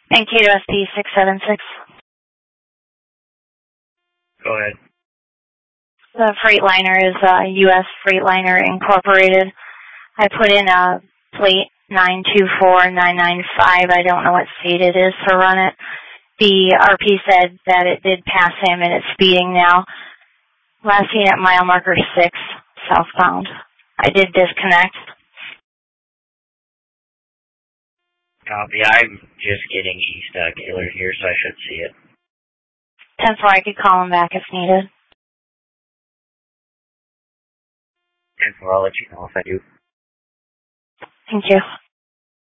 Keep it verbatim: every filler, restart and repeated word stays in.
And K two S P six seven six. Go ahead. The Freightliner is uh, U S Freightliner Incorporated. I put in a plate nine two four nine nine five. I don't know what state it is to run it. The R P said that it did pass him and it's speeding now. Last seen at mile marker six, southbound. I did disconnect. Copy. I'm just getting East uh, Killer here, so I should see it. ten four, I could call him back if needed. ten four, I'll let you know if I do. Thank you.